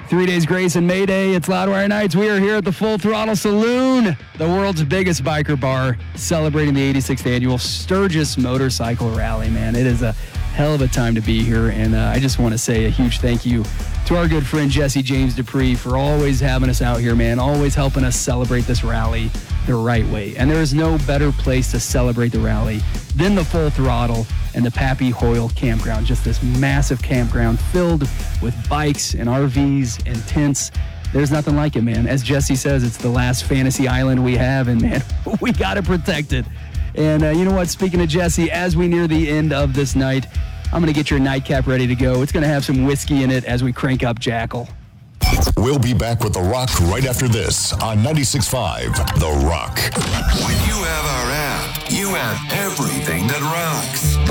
3 days grace and May Day. It's Loudwire Nights. We are here at the Full Throttle Saloon, the world's biggest biker bar, celebrating the 86th annual Sturgis Motorcycle Rally, man. It is a hell of a time to be here, and I just want to say a huge thank you to our good friend Jesse James Dupree for always having us out here, man, always helping us celebrate this rally the right way. And there is no better place to celebrate the rally than the Full Throttle and the Pappy Hoyle Campground. Just this massive campground filled with bikes and RVs and tents. There's nothing like it, man. As Jesse says, it's the last fantasy island we have, and man, we got to protect it. And you know what? Speaking of Jesse, as we near the end of this night, I'm going to get your nightcap ready to go. It's going to have some whiskey in it as we crank up Jackal. We'll be back with The Rock right after this on 96.5 The Rock. When you have our app, you have everything that rocks.